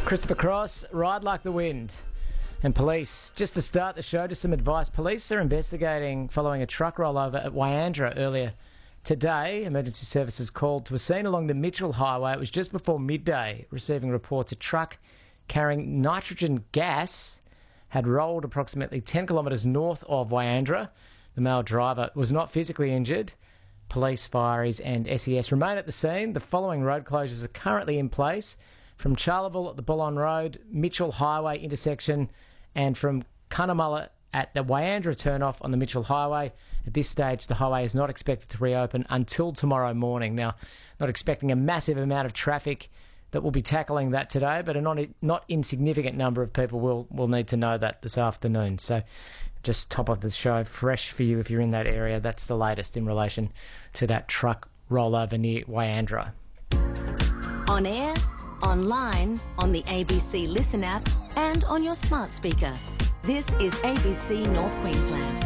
Christopher Cross, Ride Like the Wind. And police, just to start the show, just some advice. Police are investigating following a truck rollover at Wyandra earlier today. Emergency services called to a scene along the Mitchell Highway. It was just before midday, receiving reports a truck carrying nitrogen gas had rolled approximately 10 kilometres north of Wyandra. The male driver was not physically injured. Police, fireys and SES remain at the scene. The following road closures are currently in place from Charleville at the Bullon Road, Mitchell Highway intersection, and from Cunnamulla at the Wyandra turnoff on the Mitchell Highway. At this stage, the highway is not expected to reopen until tomorrow morning. Now, not expecting a massive amount of traffic that will be tackling that today, but a not insignificant number of people will need to know that this afternoon. So just top of the show, fresh for you if you're in that area. That's the latest in relation to that truck rollover near Wyandra. On air, online, on the ABC Listen app and on your smart speaker. This is ABC North Queensland.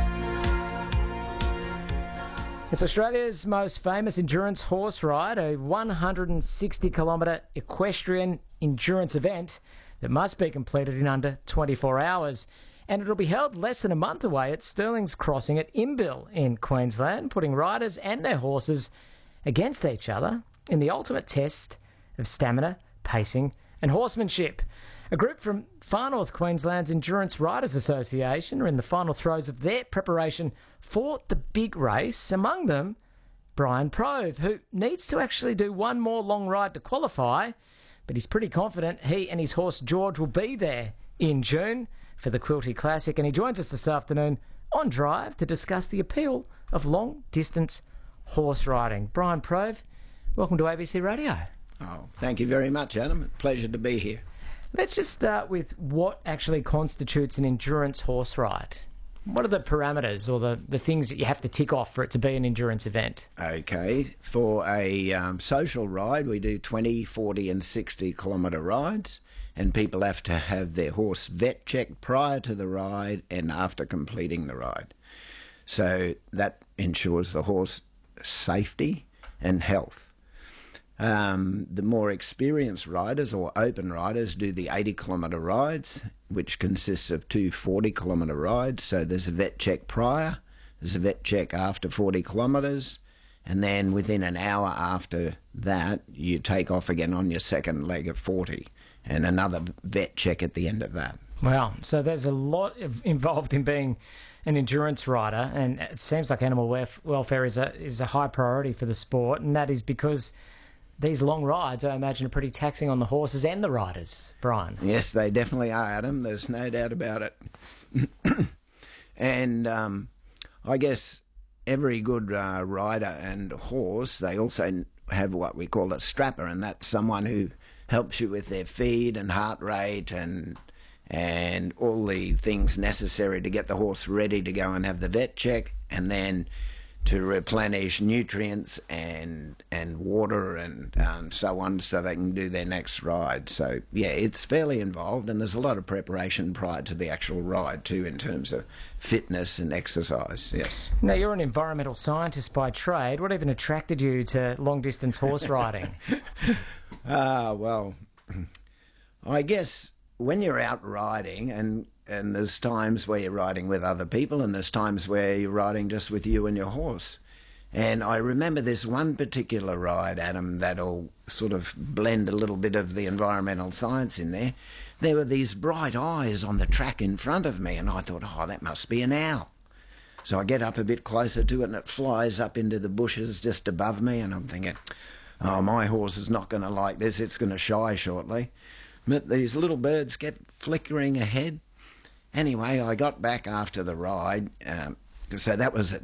It's Australia's most famous endurance horse ride, a 160-kilometre equestrian endurance event that must be completed in under 24 hours. And it'll be held less than a month away at Stirling's Crossing at Imbil in Queensland, putting riders and their horses against each other in the ultimate test of stamina, pacing and horsemanship. A group from Far North Queensland's Endurance Riders Association are in the final throes of their preparation for the big race. Among them, Brian Prove, who needs to actually do one more long ride to qualify, but he's pretty confident he and his horse George will be there in June for the Quilty Classic. And he joins us this afternoon on Drive to discuss the appeal of long-distance horse riding. Brian Prove, welcome to ABC Radio. Oh, thank you very much, Adam. Pleasure to be here. Let's just start with what actually constitutes an endurance horse ride. What are the parameters or the things that you have to tick off for it to be an endurance event? Okay, for a social ride, we do 20, 40 and 60 kilometre rides, and people have to have their horse vet checked prior to the ride and after completing the ride. So that ensures the horse safety and health. The more experienced riders or open riders do the 80-kilometre rides, which consists of two 40-kilometre rides. So there's a vet check prior, there's a vet check after 40 kilometres, and then within an hour after that, you take off again on your second leg of 40, and another vet check at the end of that. Wow, so there's a lot involved in being an endurance rider, and it seems like animal welfare is a high priority for the sport, and that is because these long rides, I imagine, are pretty taxing on the horses and the riders, Brian. Yes, they definitely are, Adam. There's no doubt about it. And I guess every good rider and horse, they also have what we call a strapper, and that's someone who helps you with their feed and heart rate and all the things necessary to get the horse ready to go and have the vet check, and then to replenish nutrients and water and so on, so they can do their next ride. So yeah, it's fairly involved, and there's a lot of preparation prior to the actual ride too, in terms of fitness and exercise. Yes. Now, you're an environmental scientist by trade. What even attracted you to long distance horse riding? Well, I guess when you're out riding, and there's times where you're riding with other people, and there's times where you're riding just with you and your horse. And I remember this one particular ride, Adam, that'll sort of blend a little bit of the environmental science in there. There were these bright eyes on the track in front of me, and I thought, oh, that must be an owl. So I get up a bit closer to it, and it flies up into the bushes just above me, and I'm thinking, oh, my horse is not going to like this. It's going to shy shortly. But these little birds kept flickering ahead. Anyway, I got back after the ride, so that was at